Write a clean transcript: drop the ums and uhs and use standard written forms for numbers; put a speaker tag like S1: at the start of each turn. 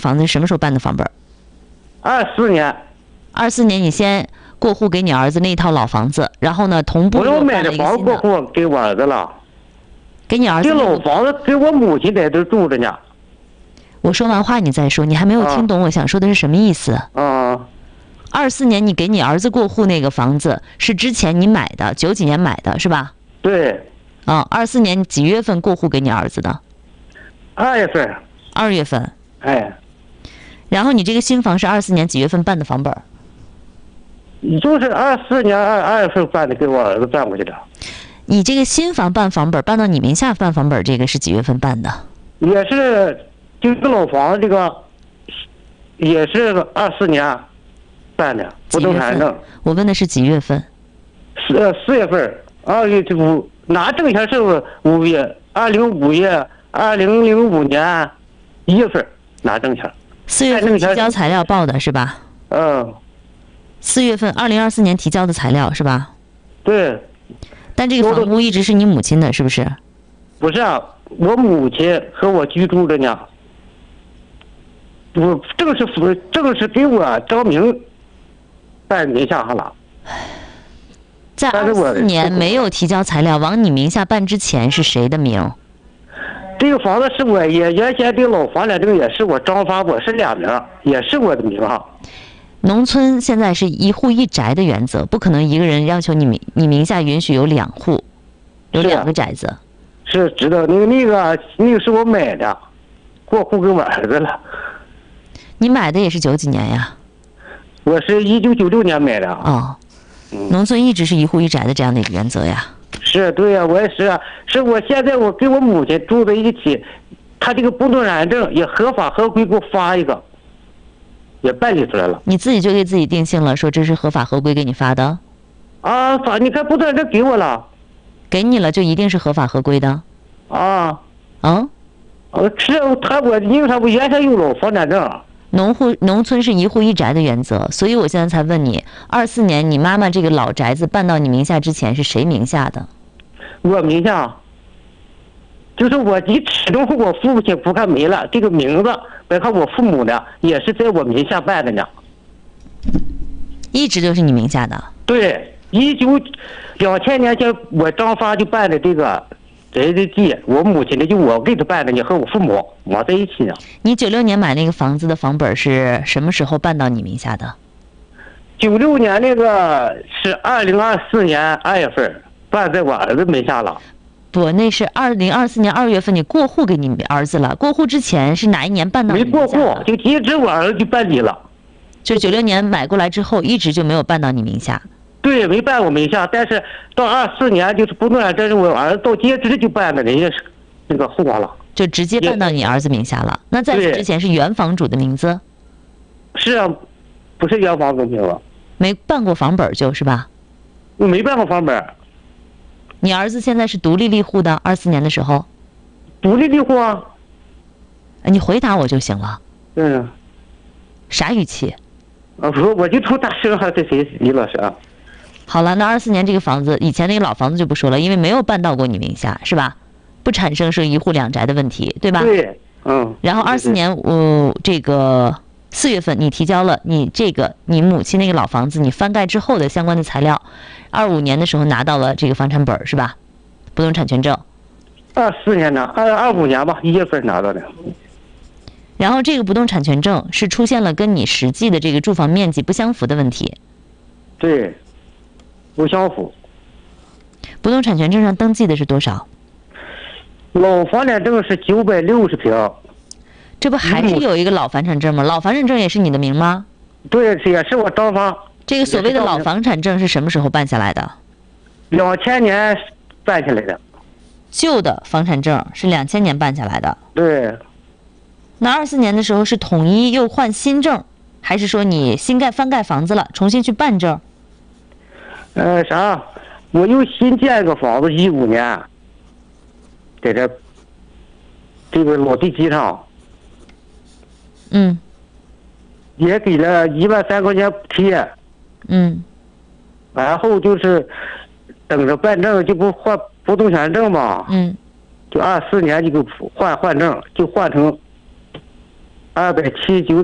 S1: 房子是什么时候办的房本
S2: ？24年。
S1: 24年你先过户给你儿子那一套老房子，然后呢同步
S2: 我买的房子过户给我儿子了，
S1: 给你儿子
S2: 这老房子给我母亲在这住着呢。
S1: 我说完话你再说，你还没有听懂我想说的是什么意思？24年你给你儿子过户那个房子是之前你买的，90几年买的是吧？
S2: 对。
S1: 24年几月份过户给你儿子的
S2: ？2月份。
S1: 2月份。
S2: 哎。
S1: 然后你这个新房是24年几月份办的房本？
S2: 就是24年2月份办的，给我儿子办过去的。
S1: 你这个新房办房本，办到你名下办房本，这个是几月份办的？
S2: 也是，这个老房子这个，也是24年办的不动产证。
S1: 我问的是几月份
S2: ？4月份，2月5拿证前是5月，2005年1月份拿证前。
S1: 4月份提交材料报的是吧？4月份2024年提交的材料是吧？
S2: 对。
S1: 但这个房屋一直是你母亲的，是不是？
S2: 不是啊，我母亲和我居住着呢。我正是给我张明办名下了。
S1: 在24年没有提交材料往你名下办之前是谁的名？
S2: 这个房子是我也原先这老房产证也是我张发，我是2名，也是我的名哈。
S1: 农村现在是一户一宅的原则，不可能一个人要求你名下允许有2户，有2个宅子。
S2: 是知道那个是我买的，过户给我儿子了。
S1: 你买的也是90几年呀？
S2: 我是1996年买的。
S1: 农村一直是一户一宅的这样的一个原则呀。
S2: 是对呀，我也是啊。是我现在我跟我母亲住在一起，他这个不动产证也合法合规，给我发一个。也办理出来了，
S1: 你自己就给自己定性了，说这是合法合规给你发的。
S2: 你看不动产证给我了，
S1: 给你了就一定是合法合规的。
S2: 是我因为我原先有老房产证。
S1: 农村是一户一宅的原则，所以我现在才问你，24年你妈妈这个老宅子办到你名下之前是谁名下的？
S2: 我名下。就是你始终我父亲不看没了，这个名字别看我父母的也是在我名下办的呢，
S1: 一直就是你名下的。
S2: 对，2000年前我张发就办的这个谁的地，我母亲的就我给他办的，你和我父母往在一起呢。
S1: 你96年买那个房子的房本是什么时候办到你名下的
S2: ？96年那个是2024年2月份办在我儿子名下了。
S1: 不，那是2024年2月份你过户给你儿子了。过户之前是哪一年办到你名下的？
S2: 没过户，就一直我儿子就办理了。
S1: 就96年买过来之后，一直就没有办到你名下。
S2: 对，没办我名下，但是到24年就是不动产证，我儿子到截止就办的人家那个户口了，
S1: 就直接办到你儿子名下了。那在此之前是原房主的名字？
S2: 是啊，不是原房主名字。
S1: 没办过房本就是吧？
S2: 我没办过房本。
S1: 你儿子现在是独立立户的？24年的时候，
S2: 独立立户啊。
S1: 你回答我就行了。啥语气？
S2: 我就从大声还是谁李老师啊？
S1: 好了，那24年这个房子，以前那个老房子就不说了，因为没有办到过你名下，是吧？不产生是一户两宅的问题，对吧？
S2: 对，
S1: 然后24年，这个4月份你提交了你母亲那个老房子你翻盖之后的相关的材料，25年的时候拿到了这个房产本是吧？不动产权证。
S2: 24年呢，25年吧，1月份拿到的。
S1: 然后这个不动产权证是出现了跟你实际的这个住房面积不相符的问题。
S2: 对，不相符。
S1: 不动产权证上登记的是多少？
S2: 老房产证是960平。
S1: 这不还是有一个老房产证吗？老房产证也是你的名吗？
S2: 对，也是我张发。
S1: 这个所谓的老房产证是什么时候办下来的
S2: ？2000年办下来的。
S1: 旧的房产证是2000年办下来的。
S2: 对。
S1: 那24年的时候是统一又换新证，还是说你翻盖房子了，重新去办证？
S2: 我又新建个房子，15年，在这个老地基上。也给了13000块钱补贴。然后就是等着办证，就不换不动产证嘛。就24年就给换证，就换成 279。